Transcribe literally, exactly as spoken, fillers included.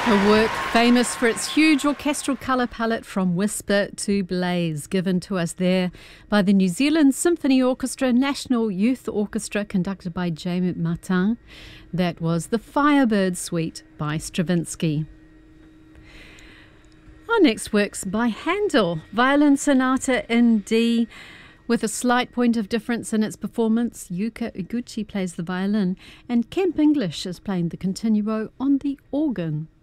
A work famous for its huge orchestral colour palette from whisper to blaze, given to us there by the New Zealand Symphony Orchestra National Youth Orchestra, conducted by Jaime Martin. That was the Firebird Suite by Stravinsky. Our next work's by Handel, Violin Sonata in D. With a slight point of difference in its performance, Yuka Iguchi plays the violin and Kemp English is playing the continuo on the organ.